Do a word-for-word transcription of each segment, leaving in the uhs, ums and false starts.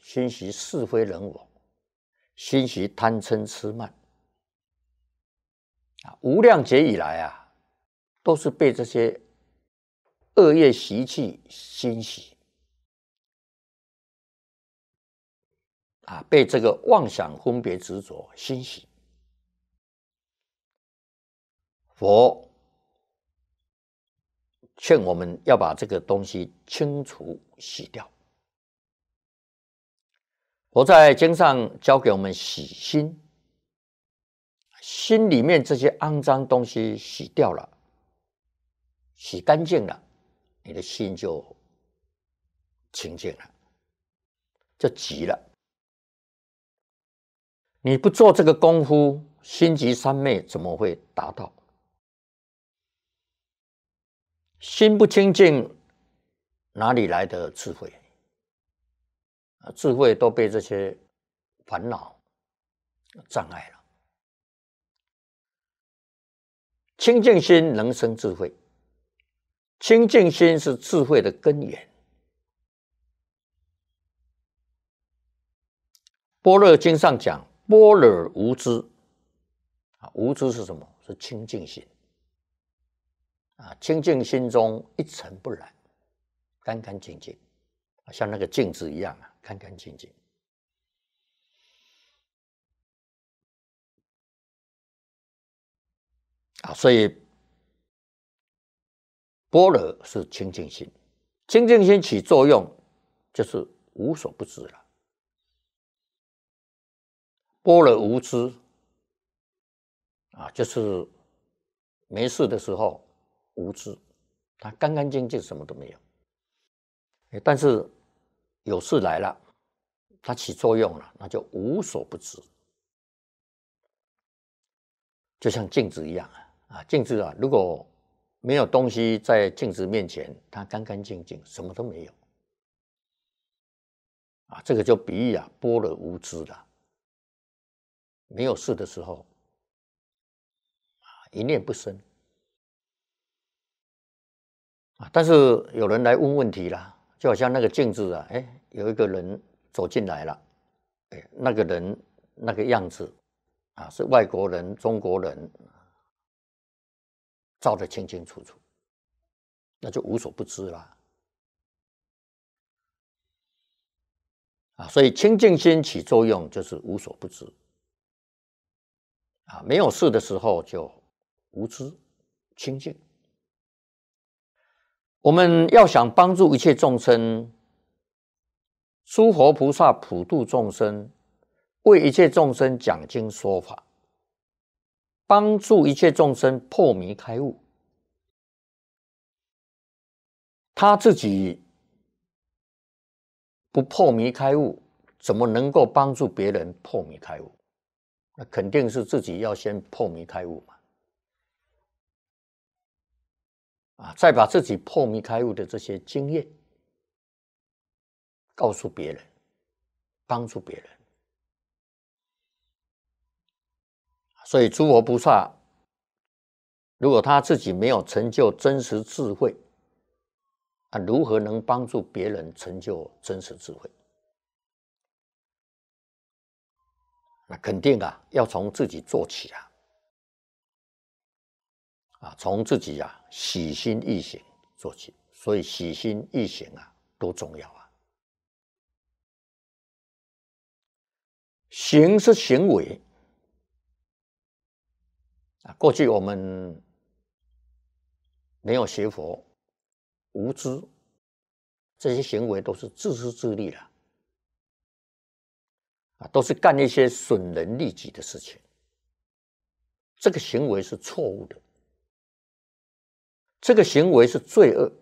心习是非人我，心习贪嗔痴慢。啊，无量劫以来啊，都是被这些恶业习气心习啊，被这个妄想分别执着心习。佛劝我们要把这个东西清除洗掉。佛在经上教给我们洗心，心里面这些肮脏东西洗掉了，洗干净了，你的心就清净了，就急了。你不做这个功夫，心即三昧怎么会达到？心不清净，哪里来的智慧？啊，智慧都被这些烦恼障碍了。清净心能生智慧，清净心是智慧的根源。般若经上讲，般若无知。啊，无知是什么？是清净心。啊，清净心中一尘不染，干干净净，像那个镜子一样啊，干干净净。啊，所以般若是清净心，清净心起作用就是无所不知了。般若无知啊，就是没事的时候无知，他干干净净，什么都没有。但是有事来了，它起作用了，那就无所不知。就像镜子一样啊，啊，镜子啊，如果没有东西在镜子面前，它干干净净，什么都没有。啊，这个就比喻啊，般若无知了。没有事的时候，啊，一念不生。啊，但是有人来问问题啦，就好像那个镜子啊，哎，有一个人走进来了，哎，那个人那个样子啊，是外国人、中国人，照得清清楚楚，那就无所不知啦。啊，所以清净心起作用就是无所不知。啊，没有事的时候就无知清净。我们要想帮助一切众生，诸佛菩萨普度众生，为一切众生讲经说法，帮助一切众生破迷开悟。他自己不破迷开悟，怎么能够帮助别人破迷开悟？那肯定是自己要先破迷开悟嘛。啊，再把自己破迷开悟的这些经验告诉别人，帮助别人。所以诸佛菩萨，如果他自己没有成就真实智慧，啊，如何能帮助别人成就真实智慧？那肯定啊，要从自己做起啊。啊，从自己啊洗心易行做起，所以洗心易行啊多重要啊！行是行为啊，过去我们没有学佛，无知，这些行为都是自私自利了啊，都是干一些损人利己的事情，这个行为是错误的。这个行为是罪恶，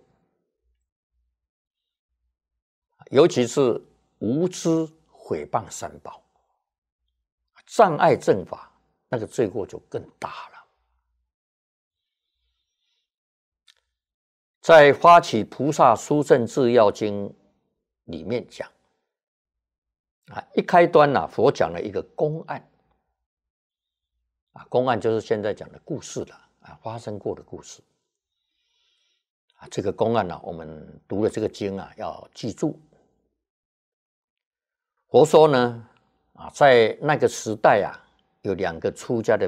尤其是无知毁谤三宝，障碍正法，那个罪过就更大了。在《发起菩萨殊胜智要经》里面讲，啊，一开端啊，佛讲了一个公案，啊，公案就是现在讲的故事了，啊，发生过的故事。啊，这个公案呢、啊，我们读了这个经啊，要记住。 佛说呢，啊，在那个时代啊，有两个出家的